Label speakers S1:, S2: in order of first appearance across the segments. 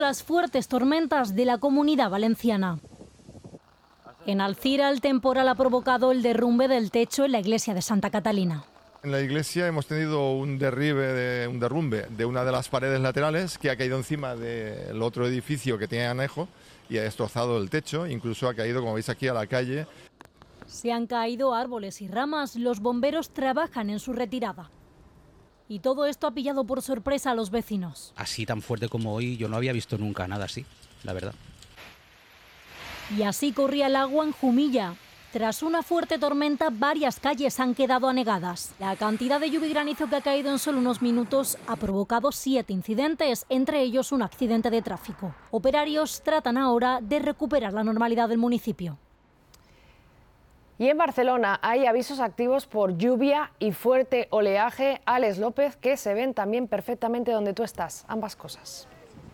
S1: las fuertes tormentas de la Comunidad Valenciana. En Alcira, el temporal ha provocado el derrumbe del techo en la iglesia de Santa Catalina.
S2: En la iglesia hemos tenido un derrumbe de una de las paredes laterales que ha caído encima del otro edificio que tiene anejo y ha destrozado el techo, incluso ha caído, como veis aquí, a la calle.
S1: Se han caído árboles y ramas, los bomberos trabajan en su retirada. Y todo esto ha pillado por sorpresa a los vecinos.
S3: Así tan fuerte como hoy yo no había visto nunca nada así, la verdad.
S1: Y así corría el agua en Jumilla. Tras una fuerte tormenta, varias calles han quedado anegadas. La cantidad de lluvia y granizo que ha caído en solo unos minutos ha provocado 7 incidentes, entre ellos un accidente de tráfico. Operarios tratan ahora de recuperar la normalidad del municipio.
S4: Y en Barcelona hay avisos activos por lluvia y fuerte oleaje. Alex López, que se ven también perfectamente donde tú estás. Ambas cosas.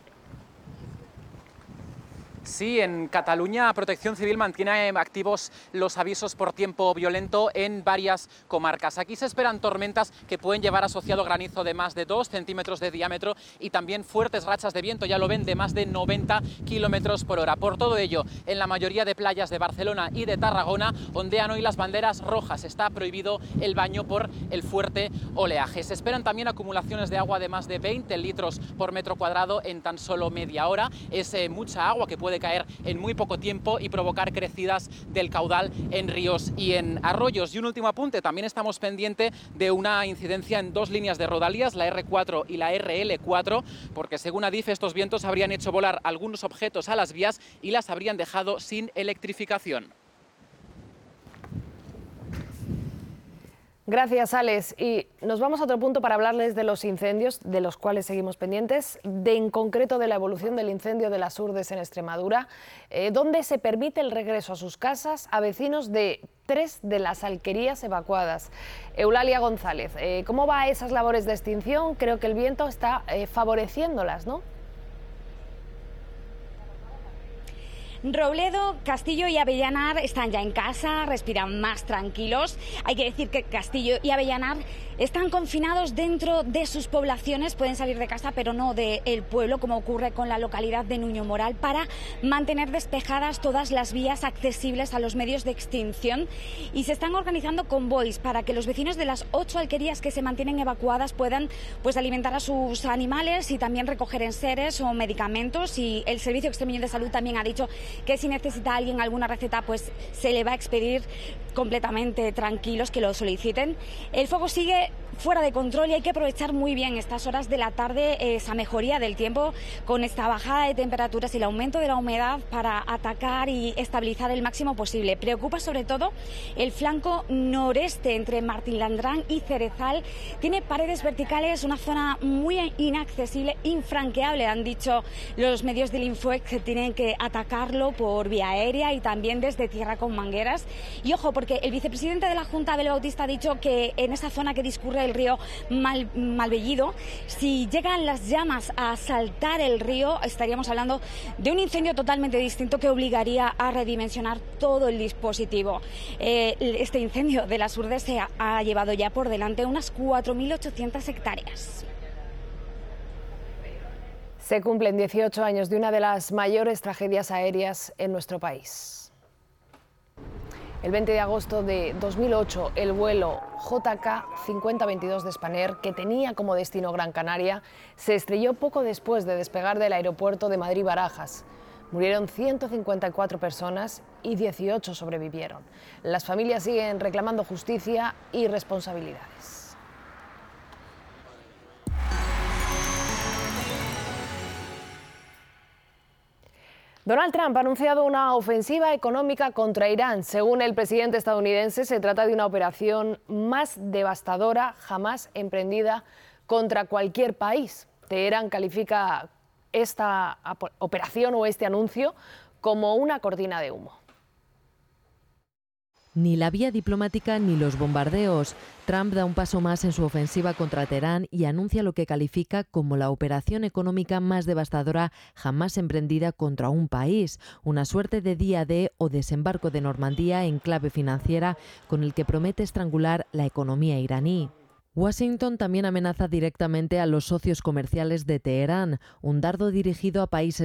S5: Sí, en Cataluña Protección Civil mantiene activos los avisos por tiempo violento en varias comarcas. Aquí se esperan tormentas que pueden llevar asociado granizo de más de 2 centímetros de diámetro y también fuertes rachas de viento, ya lo ven, de más de 90 kilómetros por hora. Por todo ello, en la mayoría de playas de Barcelona y de Tarragona ondean hoy las banderas rojas. Está prohibido el baño por el fuerte oleaje. Se esperan también acumulaciones de agua de más de 20 litros por metro cuadrado en tan solo media hora. Es mucha agua que puede caer en muy poco tiempo y provocar crecidas del caudal en ríos y en arroyos. Y un último apunte, también estamos pendientes de una incidencia en 2 líneas de rodalías, la R4 y la RL4, porque según Adif estos vientos habrían hecho volar algunos objetos a las vías y las habrían dejado sin electrificación.
S4: Gracias, Alex. Y nos vamos a otro punto para hablarles de los incendios, de los cuales seguimos pendientes, en concreto de la evolución del incendio de las Urdes en Extremadura, donde se permite el regreso a sus casas a vecinos de 3 de las alquerías evacuadas. Eulalia González, ¿cómo va esas labores de extinción? Creo que el viento está favoreciéndolas, ¿no?
S6: Robledo, Castillo y Avellanar están ya en casa, respiran más tranquilos. Hay que decir que Castillo y Avellanar están confinados dentro de sus poblaciones, pueden salir de casa pero no del pueblo, como ocurre con la localidad de Nuño Moral, para mantener despejadas todas las vías accesibles a los medios de extinción, y se están organizando convoys para que los vecinos de las 8 alquerías que se mantienen evacuadas puedan alimentar a sus animales y también recoger enseres o medicamentos. Y el Servicio Extremeño de Salud también ha dicho que si necesita alguien alguna receta, pues se le va a expedir completamente tranquilos, que lo soliciten. El fuego sigue fuera de control y hay que aprovechar muy bien estas horas de la tarde, esa mejoría del tiempo con esta bajada de temperaturas y el aumento de la humedad para atacar y estabilizar el máximo posible. Preocupa sobre todo el flanco noreste entre Martín Landrán y Cerezal. Tiene paredes verticales, una zona muy inaccesible, infranqueable. Han dicho los medios del Infoex que tienen que atacarlo por vía aérea y también desde tierra con mangueras. Y ojo, porque el vicepresidente de la Junta, Abel Bautista, ha dicho que en esa zona que discurre el río Malvellido, si llegan las llamas a saltar el río, estaríamos hablando de un incendio totalmente distinto que obligaría a redimensionar todo el dispositivo. Este incendio de las Urdes se ha llevado ya por delante unas 4.800 hectáreas.
S4: Se cumplen 18 años de una de las mayores tragedias aéreas en nuestro país. El 20 de agosto de 2008, el vuelo JK 5022 de Spanair, que tenía como destino Gran Canaria, se estrelló poco después de despegar del aeropuerto de Madrid-Barajas. Murieron 154 personas y 18 sobrevivieron. Las familias siguen reclamando justicia y responsabilidades. Donald Trump ha anunciado una ofensiva económica contra Irán. Según el presidente estadounidense, se trata de una operación más devastadora jamás emprendida contra cualquier país. Teherán califica esta operación o este anuncio como una cortina de humo.
S7: Ni la vía diplomática ni los bombardeos. Trump da un paso más en su ofensiva contra Teherán y anuncia lo que califica como la operación económica más devastadora jamás emprendida contra un país. Una suerte de día D o desembarco de Normandía en clave financiera con el que promete estrangular la economía iraní. Washington también amenaza directamente a los socios comerciales de Teherán, un dardo dirigido a países